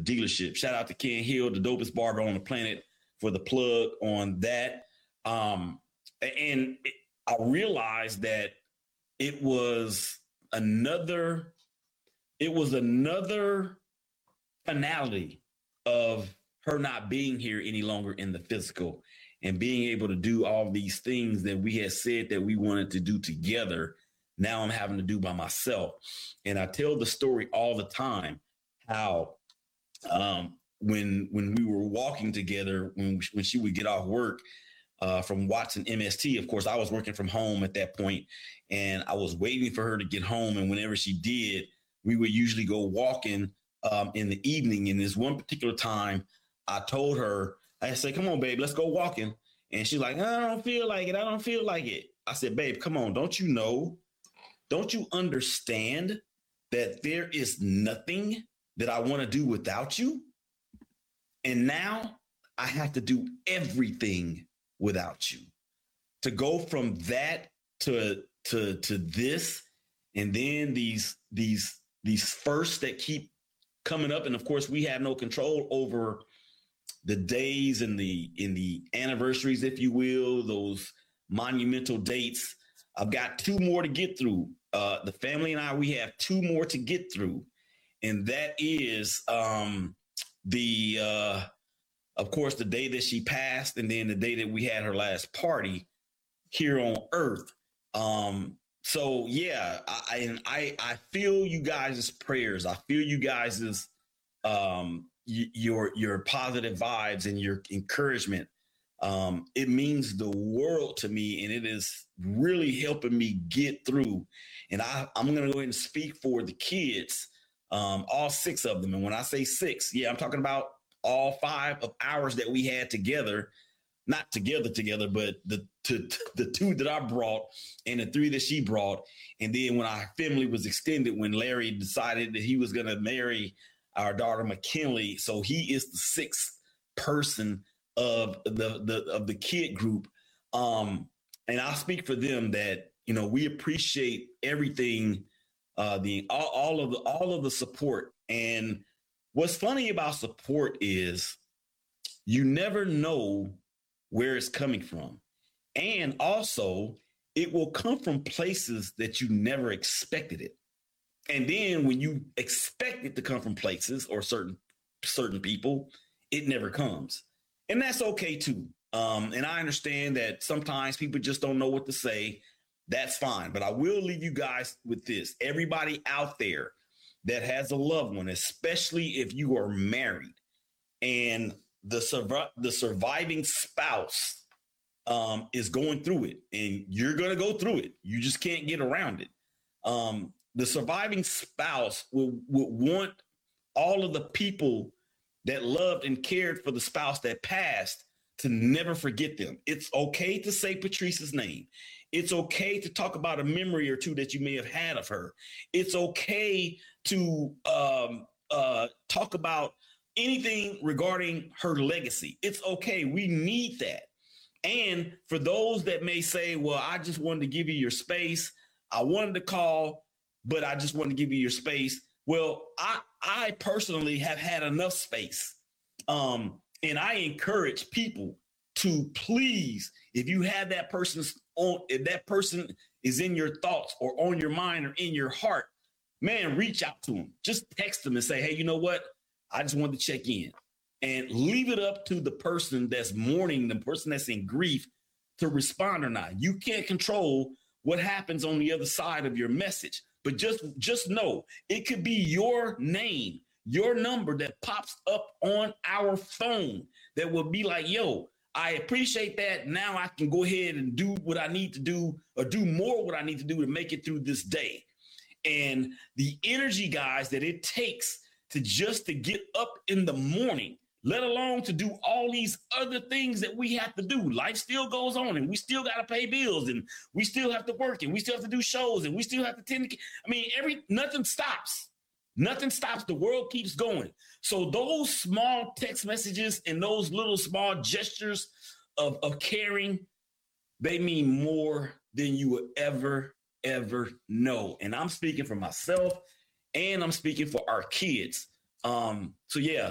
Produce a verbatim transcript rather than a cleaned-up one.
dealership. Shout out to Ken Hill, the dopest barber on the planet, for the plug on that. Um, and it, I realized that it was another, it was another finality of her not being here any longer in the physical and being able to do all these things that we had said that we wanted to do together. Now I'm having to do by myself. And I tell the story all the time, how um, when when we were walking together, when, when she would get off work uh, from watching M S T, of course, I was working from home at that point, and I was waiting for her to get home. And whenever she did, we would usually go walking um, in the evening. And this one particular time, I told her, I said, come on, babe, let's go walking. And she's like, I don't feel like it. I don't feel like it. I said, babe, come on. Don't you know? Don't you understand that there is nothing that I want to do without you? And now I have to do everything without you. To go from that to, to, to this, and then these, these, these firsts that keep coming up. And of course, we have no control over the days and the in the anniversaries, if you will, those monumental dates. I've got two more to get through. Uh, the family and I, we have two more to get through. And that is um, the, uh, of course, the day that she passed, and then the day that we had her last party here on Earth. Um, so, yeah, I, and I, I feel you guys' prayers. I feel you guys' um, your your positive vibes and your encouragement. Um, it means the world to me, and it is really helping me get through. And I, I'm going to go ahead and speak for the kids, um, all six of them. And when I say six, yeah, I'm talking about all five of hours that we had together, not together together, but the to, the two that I brought and the three that she brought. And then when our family was extended, when Larry decided that he was going to marry our daughter McKinley, so he is the sixth person of the, the of the kid group. Um, and I'll speak for them that, you know, we appreciate everything, uh, the all, all of the all of the support. And what's funny about support is you never know where it's coming from. And also, it will come from places that you never expected it. And then when you expect it to come from places or certain certain people, it never comes. And that's okay, too. Um, and I understand that sometimes people just don't know what to say. That's fine. But I will leave you guys with this. Everybody out there that has a loved one, especially if you are married and the, survi- the surviving spouse um, is going through it, and you're going to go through it. You just can't get around it. Um, the surviving spouse will, will want all of the people that loved and cared for the spouse that passed to never forget them. It's okay to say Patrice's name. It's okay to talk about a memory or two that you may have had of her. It's okay to um, uh, talk about anything regarding her legacy. It's okay. We need that. And for those that may say, well, I just wanted to give you your space. I wanted to call, but I just wanted to give you your space. Well, I, I personally have had enough space. Um, and I encourage people to please, if you have that person's on, if that person is in your thoughts or on your mind or in your heart, man, reach out to them. Just text them and say, hey, you know what? I just wanted to check in. And leave it up to the person that's mourning, the person that's in grief, to respond or not. You can't control what happens on the other side of your message. But just, just know it could be your name, your number that pops up on our phone that will be like, yo, I appreciate that. Now I can go ahead and do what I need to do, or do more what I need to do to make it through this day. And the energy, guys, that it takes to just to get up in the morning, let alone to do all these other things that we have to do. Life still goes on, and we still got to pay bills, and we still have to work, and we still have to do shows, and we still have to tend to, I mean, every, nothing stops. Nothing stops. The world keeps going. So those small text messages and those little small gestures of, of caring, they mean more than you would ever, ever know. And I'm speaking for myself, and I'm speaking for our kids. Um, so yeah,